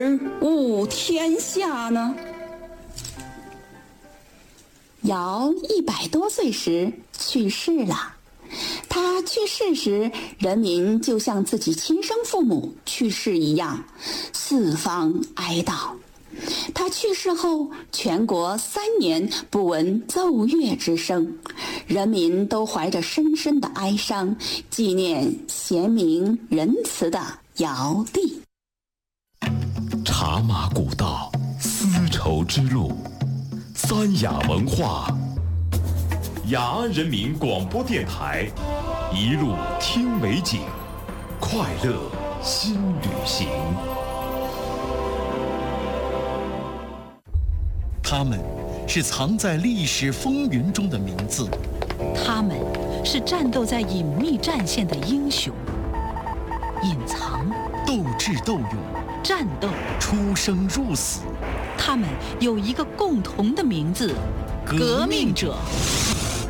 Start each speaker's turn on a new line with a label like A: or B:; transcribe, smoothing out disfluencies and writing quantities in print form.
A: 悟天下呢？尧100多岁时去世了。他去世时，人民就像自己亲生父母去世一样，四方哀悼。他去世后，全国3年不闻奏乐之声，人民都怀着深深的哀伤，纪念贤明仁慈的尧帝。
B: 茶马古道，丝绸之路，三雅文化，雅安人民广播电台，一路听美景，快乐新旅行。
C: 他们是藏在历史风云中的名字，
D: 他们是战斗在隐秘战线的英雄，隐藏、
C: 斗智斗勇、
D: 战斗、
C: 出生入死。
D: 他们有一个共同的名字：革命者。